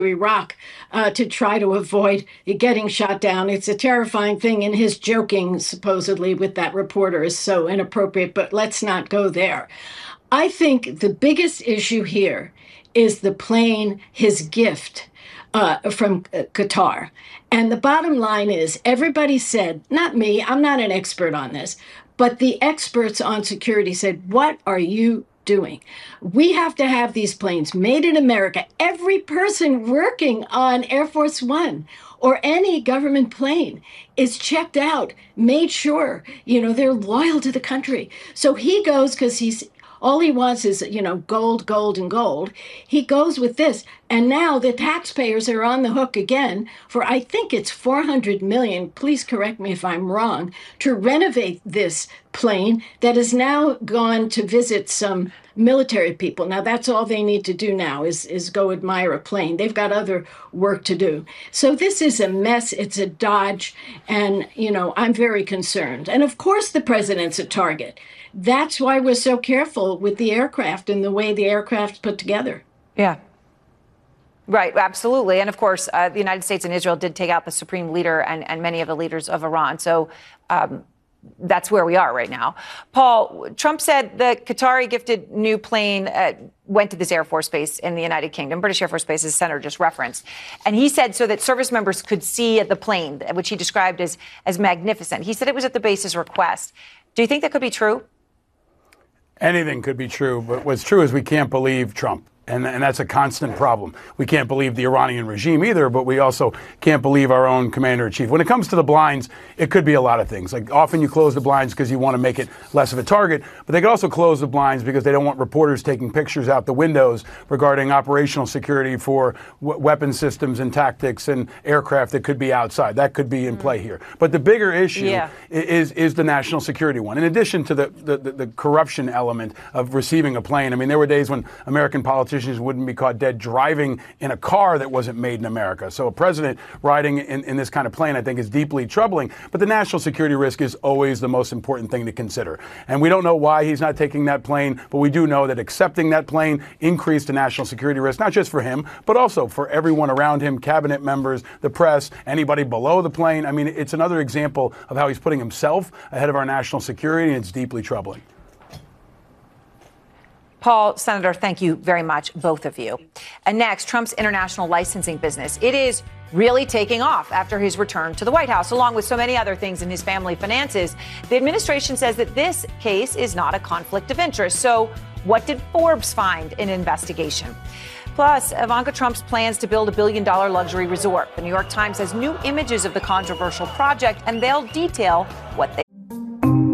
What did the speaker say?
Iraq to try to avoid getting shot down. It's a terrifying thing, and his joking supposedly with that reporter is so inappropriate, but let's not go there. I think the biggest issue here is the plane, his gift from Qatar. And the bottom line is everybody said, not me, I'm not an expert on this, but the experts on security said, what are you doing? We have to have these planes made in America. Every person working on Air Force One or any government plane is checked out, made sure, they're loyal to the country. So he goes because all he wants is, gold, gold, and gold. He goes with this. And now the taxpayers are on the hook again for, I think it's $400 million, please correct me if I'm wrong, to renovate this plane that has now gone to visit some military people. Now, that's all they need to do now is go admire a plane. They've got other work to do. So this is a mess. It's a dodge. And, I'm very concerned. And of course, the president's a target. That's why we're so careful with the aircraft and the way the aircraft's put together. Yeah. Right, absolutely. And of course, the United States and Israel did take out the supreme leader and many of the leaders of Iran. So that's where we are right now. Paul, Trump said the Qatari gifted new plane went to this Air Force base in the United Kingdom, British Air Force Base, as the senator just referenced. And he said so that service members could see the plane, which he described as magnificent. He said it was at the base's request. Do you think that could be true? Anything could be true, but what's true is we can't believe Trump. And that's a constant problem. We can't believe the Iranian regime either, but we also can't believe our own commander-in-chief. When it comes to the blinds, it could be a lot of things. Like often you close the blinds because you want to make it less of a target, but they could also close the blinds because they don't want reporters taking pictures out the windows regarding operational security for weapon systems and tactics and aircraft that could be outside. That could be in play here. But the bigger issue is the national security one. In addition to the corruption element of receiving a plane, I mean, there were days when American politicians wouldn't be caught dead driving in a car that wasn't made in America. So a president riding in this kind of plane, I think, is deeply troubling. But the national security risk is always the most important thing to consider. And we don't know why he's not taking that plane, but we do know that accepting that plane increased the national security risk, not just for him, but also for everyone around him, cabinet members, the press, anybody below the plane. I mean, it's another example of how he's putting himself ahead of our national security, and it's deeply troubling. Paul, Senator, thank you very much, both of you. And next, Trump's international licensing business. It is really taking off after his return to the White House, along with so many other things in his family finances. The administration says that this case is not a conflict of interest. So what did Forbes find in an investigation? Plus, Ivanka Trump's plans to build a $1 billion luxury resort. The New York Times has new images of the controversial project, and they'll detail what they